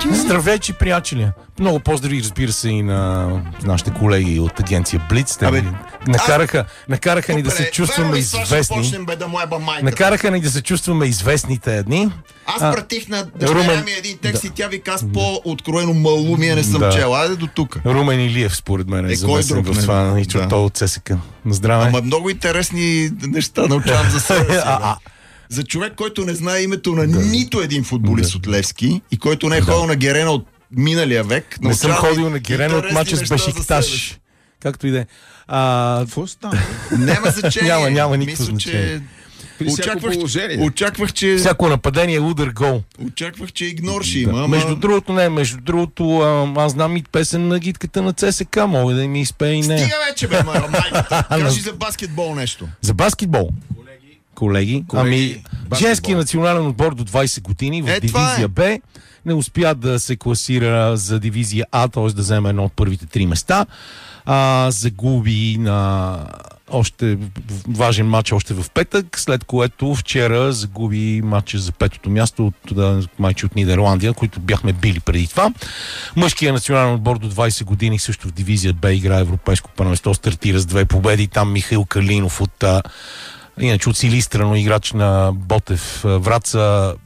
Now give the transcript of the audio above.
Здравейчи, приятели! Много поздрави, разбира се, и на нашите колеги от агенция Блиц. Те накараха ни да се чувстваме известни. Накараха ни да се чувстваме известни тези дни. Аз пратих на дъщеря ми един текст и тя ви каза по-откровено малумия не съм чел. Айде до тук. Румен Илиев, според мен, е замесен в това и чорто от ССК. Здраве. Ама много интересни неща научавам за себе си. За човек, който не знае името на нито един футболист от Левски и който не е ходил на Герена от миналия век. Не съм ходил на Герена от мача с Бешикташ. Както и да е. Какво става? Няма значение. Няма никакво значение. Очаквах, че... Всяко нападение е удар гол. Очаквах, че игнор ще има. Между другото, аз знам и песен на гидката на ЦСК. Мога да ми изпее и не. Стига вече, бе, майката. Кажи за баскетбол нещо. За баскетбол? Колеги. Женски национален отбор до 20 години в дивизия Б не успя да се класира за дивизия А, т.е. да вземе едно от първите 3 места. Загуби на още важен матч още в петък, след което вчера загуби матча за петото място от майчи от Нидерландия, които бяхме били преди това. Мъжкият национален отбор до 20 години също в дивизия Б играе европейско първенство, стартира с 2 победи. Там Михаил Калинов иначе от Силистра, но играч на Ботев Враца,